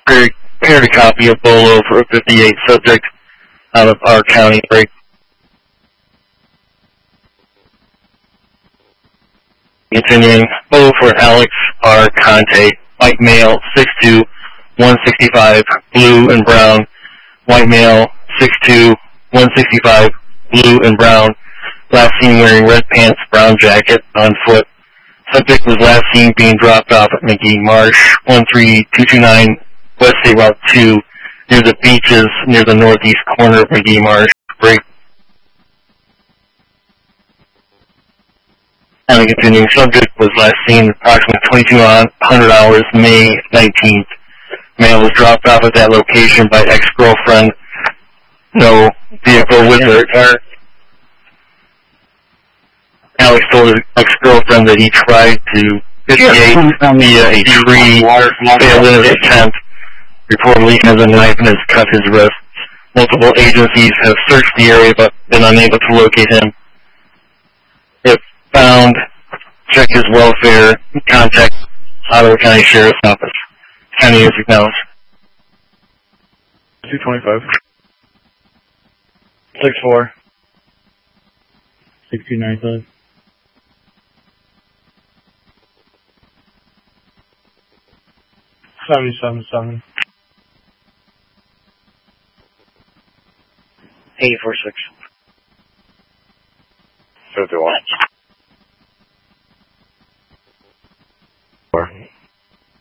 prepared a copy of BOLO for a 58 subject out of our county. Continuing, BOLO for Alex R. Conte, white male, 6'2", 165, blue and brown. White male, 6'2", 165, blue and brown. Last seen wearing red pants, brown jacket, on foot. Subject was last seen being dropped off at McGee Marsh, 13229 West State Route 2, near the beaches, near the northeast corner of McGee Marsh. Break. And continuing, subject was last seen approximately 2200 hours, May 19th. Male was dropped off at that location by ex-girlfriend. No vehicle with her. Alex told his ex-girlfriend that he tried to 58 via a tree, failed in his attempt. Reportedly has a knife and has cut his wrist. Multiple agencies have searched the area but been unable to locate him. If found, check his welfare, contact Ottawa County Sheriff's Office. County is acknowledged. 225. 64. 6295. 777. 846. 51.